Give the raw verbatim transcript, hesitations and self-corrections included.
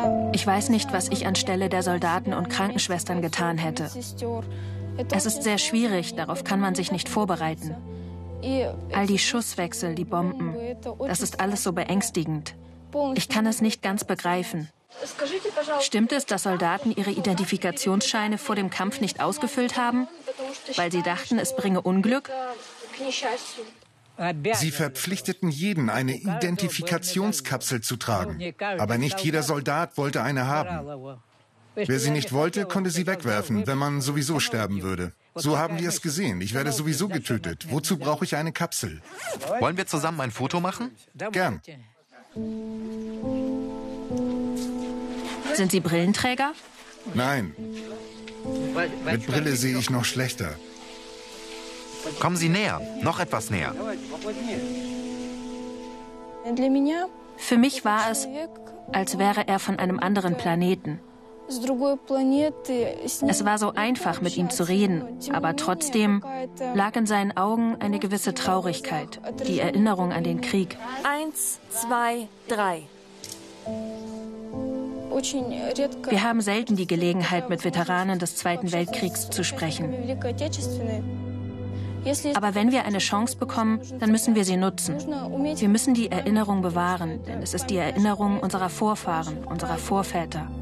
Ich weiß nicht, was ich anstelle der Soldaten und Krankenschwestern getan hätte. Es ist sehr schwierig, darauf kann man sich nicht vorbereiten. All die Schusswechsel, die Bomben, das ist alles so beängstigend. Ich kann es nicht ganz begreifen. Stimmt es, dass Soldaten ihre Identifikationsscheine vor dem Kampf nicht ausgefüllt haben, weil sie dachten, es bringe Unglück? Sie verpflichteten jeden, eine Identifikationskapsel zu tragen. Aber nicht jeder Soldat wollte eine haben. Wer sie nicht wollte, konnte sie wegwerfen, wenn man sowieso sterben würde. So haben wir es gesehen. Ich werde sowieso getötet. Wozu brauche ich eine Kapsel? Wollen wir zusammen ein Foto machen? Gern. Sind Sie Brillenträger? Nein. Mit Brille sehe ich noch schlechter. Kommen Sie näher, noch etwas näher. Für mich war es, als wäre er von einem anderen Planeten. Es war so einfach, mit ihm zu reden, aber trotzdem lag in seinen Augen eine gewisse Traurigkeit, die Erinnerung an den Krieg. Eins, zwei, drei. Wir haben selten die Gelegenheit, mit Veteranen des Zweiten Weltkriegs zu sprechen. Aber wenn wir eine Chance bekommen, dann müssen wir sie nutzen. Wir müssen die Erinnerung bewahren, denn es ist die Erinnerung unserer Vorfahren, unserer Vorväter.